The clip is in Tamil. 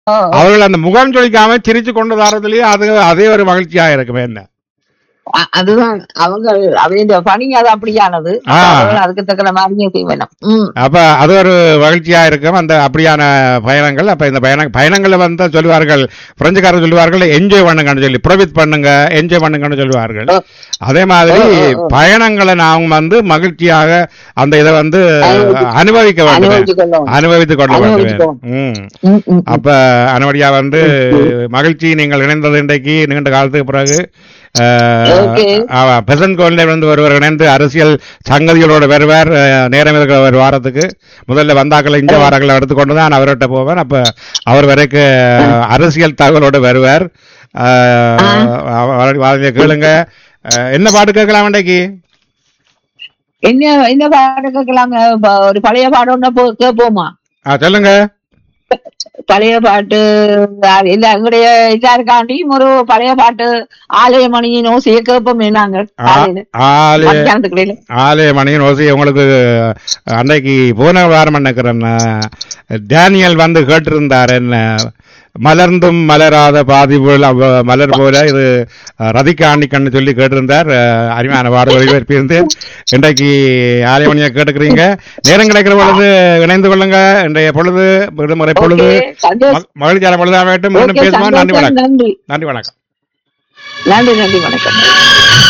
அவர்கள் அந்த முகம் சொல்லிக்காம சிரிச்சு கொண்டு வரதுலயே அதே ஒரு மகிழ்ச்சியா இருக்குமே என்ன. அதுதான் அவங்க பணி அது அப்படியானது, அதுக்கு தக்கன மாதிரியே செய்யணும். அப்ப அது ஒரு மகிழ்ச்சியா இருக்கும் அந்த அப்படியான பயணங்கள். அப்ப இந்த பயணங்களை வந்து சொல்லுவார்கள், பிரெஞ்சுக்காரர் சொல்லுவார்கள் என்ஜாய் பண்ணுங்கன்னு சொல்லி, பிரவித் பண்ணுங்க, என்ஜாய் பண்ணுங்கன்னு சொல்லுவார்கள். அதே மாதிரி பயணங்களை நாம் வந்து மகிழ்ச்சியாக அந்த இதை வந்து அனுபவிக்க வேண்டும், அனுபவித்துக் கொள்ள வேண்டும். அப்ப அனுமதியா வந்து மகிழ்ச்சி நீங்கள் இணைந்தது இன்றைக்கு நீண்ட காலத்துக்கு பிறகு. பெசன்ட் கோவிலில் வந்து ஒருவர் இணைந்து அரசியல் சங்கதிகளோட வருவார். நேரம் இருக்கிற ஒரு வாரத்துக்கு முதல்ல வந்தாக்கள் இந்த வாரங்களை எடுத்துக்கொண்டு தான் அவர்கிட்ட போவார். அப்ப அவர் வரைக்கும் அரசியல் தகவலோடு வருவார். கேளுங்க, என்ன பாட்டு கேட்கலாம் இன்றைக்கு? என்ன பாட்டு கேட்கலாம்? ஒரு பழைய பாடம் கேட்போமா? சொல்லுங்க. பழைய பாட்டு இல்ல எங்களுடைய எல்லாருக்காண்டியும் ஒரு பழைய பாட்டு ஆலயமணியின் ஓசையை கேட்போமே நாங்கள். ஆலயமணியின் ஓசையை உங்களுக்கு அன்னைக்கு போன வாரம் நினைக்கிறேன் டேனியல் வந்து கேட்டிருந்தார், என்ன மலர்ந்தும் மலராத பாதி போல மலர் போல இது ரதிகாணிக்கன்னு சொல்லி கேட்டிருந்தார். அருமையான பாடல்கள் இருந்தேன். இன்றைக்கு ஆலயமணியை கேட்டுக்கிறீங்க. நேரம் கிடைக்கிற பொழுது இணைந்து கொள்ளுங்க. இன்றைய பொழுது விடுமுறை பொழுது மகிழ்ச்சியான பொழுதாக வேண்டும். பேசுவோம். நன்றி வணக்கம். நன்றி வணக்கம்.